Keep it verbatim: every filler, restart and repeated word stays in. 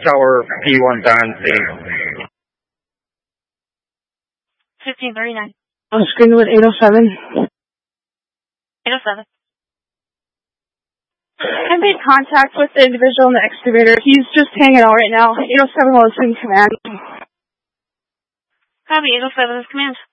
Tower P one seven C. fifteen thirty-nine. On screen with eight oh seven. eight oh seven. I made contact with the individual in the excavator. He's just hanging out right now. eight oh seven will assume command. Copy, eight oh seven is command.